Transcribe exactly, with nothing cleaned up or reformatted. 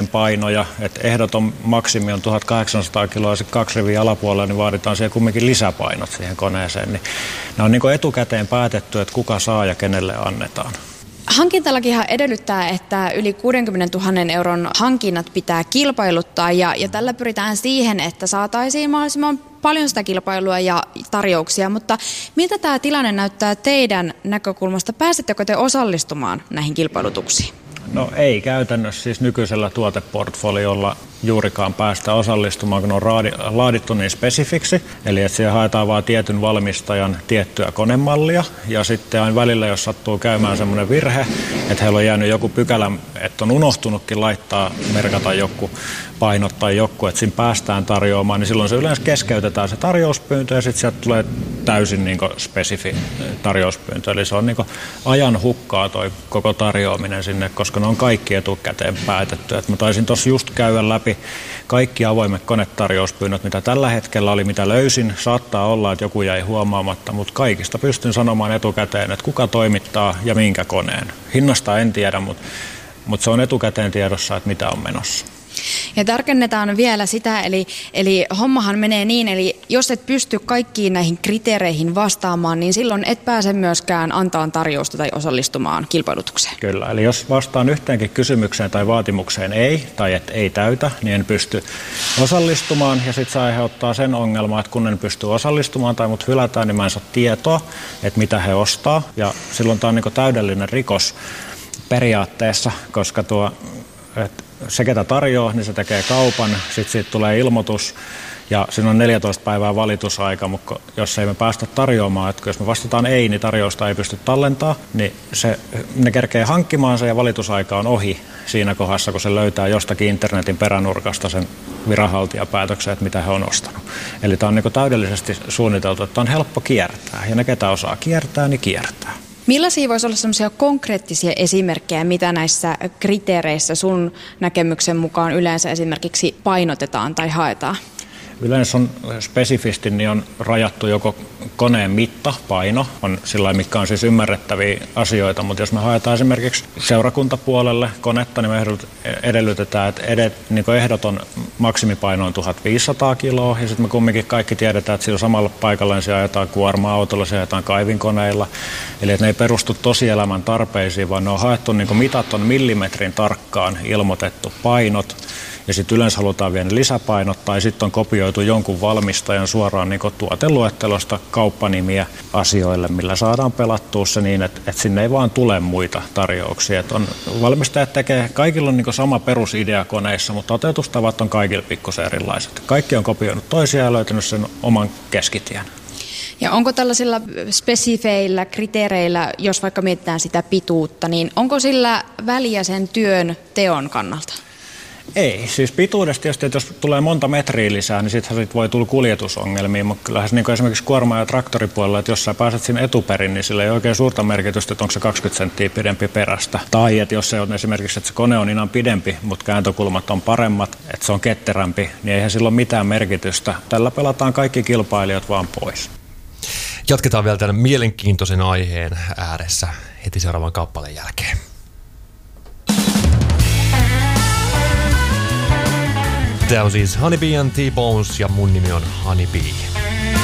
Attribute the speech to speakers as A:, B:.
A: painoja, että ehdoton maksimi on tuhatkahdeksansataa kiloa ja sitten kaksi riviä alapuolella, niin vaaditaan siihen kumminkin lisäpainot siihen koneeseen. Niin ne on niin kuin etukäteen päätetty, että kuka saa ja kenelle annetaan.
B: Hankintalakihan edellyttää, että yli kuudenkymmenentuhannen euron hankinnat pitää kilpailuttaa ja, ja tällä pyritään siihen, että saataisiin mahdollisimman paljon sitä kilpailua ja tarjouksia, mutta miltä tämä tilanne näyttää teidän näkökulmasta? Pääsettekö te osallistumaan näihin kilpailutuksiin?
A: No ei käytännössä siis nykyisellä tuoteportfoliolla juurikaan päästä osallistumaan, kun ne on laadittu niin spesifiksi. Eli että siihen haetaan vain tietyn valmistajan tiettyä konemallia ja sitten aina välillä, jos sattuu käymään semmoinen virhe, että heillä on jäänyt joku pykälä, että on unohtunutkin laittaa, merkata joku painot tai joku, että siinä päästään tarjoamaan, niin silloin se yleensä keskeytetään se tarjouspyyntö ja sitten sieltä tulee täysin niin kuin spesifi tarjouspyyntö. Eli se on niin kuin ajan hukkaa toi koko tarjoaminen sinne, koska ne on kaikki etukäteen päätetty. Et mä taisin tuossa just käydä läpi kaikki avoimet konetarjouspyynnöt, mitä tällä hetkellä oli, mitä löysin. Saattaa olla, että joku jäi huomaamatta, mutta kaikista pystyn sanomaan etukäteen, että kuka toimittaa ja minkä koneen. Hinnasta en tiedä, mutta, mutta se on etukäteen tiedossa, että mitä on menossa.
B: Ja tarkennetaan vielä sitä, eli, eli hommahan menee niin, eli jos et pysty kaikkiin näihin kriteereihin vastaamaan, niin silloin et pääse myöskään antaa tarjousta tai osallistumaan kilpailutukseen.
A: Kyllä, eli jos vastaan yhteenkin kysymykseen tai vaatimukseen ei, tai et ei täytä, niin en pysty osallistumaan, ja sitten se aiheuttaa sen ongelman, että kun en pysty osallistumaan tai mut hylätään, niin mä en saa tietoa, että mitä he ostaa, ja silloin tämä on niin kuin täydellinen rikos periaatteessa, koska tuo... Et se, ketä tarjoaa, niin se tekee kaupan, sitten siitä tulee ilmoitus ja siinä on neljätoista päivää valitusaika, mutta jos ei me päästä tarjoamaan, että jos me vastataan ei, niin tarjousta ei pysty tallentamaan, niin se, ne kerkee hankkimaan se ja valitusaika on ohi siinä kohdassa, kun se löytää jostakin internetin peränurkasta sen viranhaltijapäätöksen, että mitä he on ostanut. Eli tämä on niin kuin täydellisesti suunniteltu, että on helppo kiertää ja ne, ketä osaa kiertää, niin kiertää.
B: Millaisia voisi olla sellaisia konkreettisia esimerkkejä, mitä näissä kriteereissä sun näkemyksen mukaan yleensä esimerkiksi painotetaan tai haetaan?
A: Yleensä on spesifisti, niin on rajattu joko koneen mitta, paino, on sillä mikä on siis ymmärrettäviä asioita, mutta jos me haetaan esimerkiksi seurakuntapuolelle konetta, niin me edellytetään, että edet, niin ehdoton maksimipaino on tuhatviisisataa kiloa, ja sitten me kumminkin kaikki tiedetään, että sillä samalla paikalla niin se ajetaan kuorma-autolla, se ajetaan kaivinkoneilla, eli että ne ei perustu tosielämän tarpeisiin, vaan ne on haettu niin mitat on millimetrin tarkkaan ilmoitettu painot, ja sitten yleensä halutaan vielä lisäpainot, tai sitten on kopioitu jonkun valmistajan suoraan niin tuoteluettelosta kauppanimiä asioille, millä saadaan pelattua se niin, että, että sinne ei vaan tule muita tarjouksia. Että on, valmistajat tekee, kaikilla on niin sama perusidea koneissa, mutta toteutustavat on kaikilla pikkusen erilaiset. Kaikki on kopioinut toisiaan ja löytänyt sen oman keskitien.
B: Ja onko tällaisilla spesifeillä kriteereillä, jos vaikka mietitään sitä pituutta, niin onko sillä väliä sen työn teon kannalta?
A: Ei, siis pituudesta tietysti, että jos tulee monta metriä lisää, niin sittenhän sit voi tulla kuljetusongelmia, mutta kyllähän se niin esimerkiksi kuorma- ja traktoripuolella, että jos sä pääset sinne etuperin, niin sillä ei oikein suurta merkitystä, että onko se kaksikymmentä senttiä pidempi perästä. Tai että jos se on esimerkiksi, että se kone on ihan pidempi, mutta kääntökulmat on paremmat, että se on ketterämpi, niin eihän sillä ole mitään merkitystä. Tällä pelataan kaikki kilpailijat vaan pois.
C: Jatketaan vielä tämän mielenkiintoisen aiheen ääressä heti seuraavan kappaleen jälkeen. Tämä on siis Honeybee and T-Bones ja mun nimi on Honeybee.